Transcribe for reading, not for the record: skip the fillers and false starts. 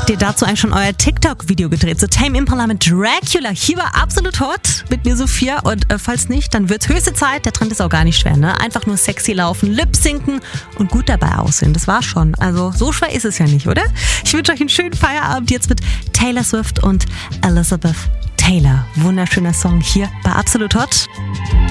Habt ihr dazu eigentlich schon euer TikTok-Video gedreht? So Tame Impala mit Dracula. Hier war Absolut Hot mit mir Sophia. Und falls nicht, dann wird's höchste Zeit. Der Trend ist auch gar nicht schwer, ne? Einfach nur sexy laufen, lip-sinken und gut dabei aussehen. Das war's schon. Also so schwer ist es ja nicht, oder? Ich wünsche euch einen schönen Feierabend jetzt mit Taylor Swift und Elizabeth Taylor. Wunderschöner Song hier bei Absolut Hot.